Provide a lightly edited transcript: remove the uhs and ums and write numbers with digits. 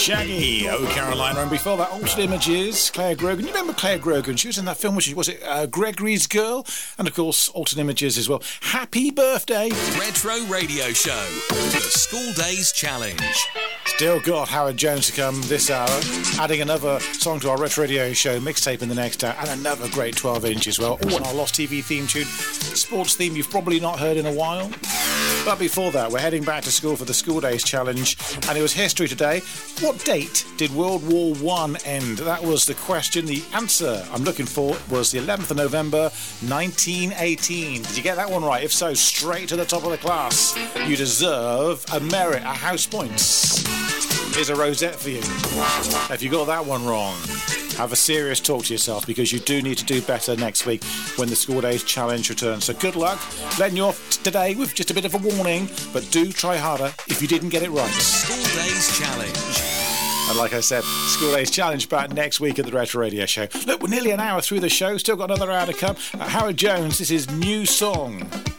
Shaggy, Oh Carolina, and before that, Altered Images, Claire Grogan. You remember Claire Grogan? She was in that film, was it Gregory's Girl? And of course, Altered Images as well. Happy birthday! Retro Radio Show, the School Days Challenge. Still got Howard Jones to come this hour, adding another song to our Retro Radio Show mixtape in the next hour, and another great 12-inch as well. All on our Lost TV theme tune, sports theme you've probably not heard in a while. But before that, we're heading back to school for the School Days Challenge, and it was history today. What date did World War I end? That was the question. The answer I'm looking for was the 11th of November, 1918. Did you get that one right? If so, straight to the top of the class. You deserve a merit, a house points. Here's a rosette for you. If you got that one wrong, have a serious talk to yourself, because you do need to do better next week when the School Days Challenge returns. So good luck. Letting you off today with just a bit of a warning, but do try harder if you didn't get it right. School Days Challenge. And like I said, School Days Challenge back next week at the Retro Radio Show. Look, we're nearly an hour through the show. Still got another hour to come. Howard Jones, this is New Song.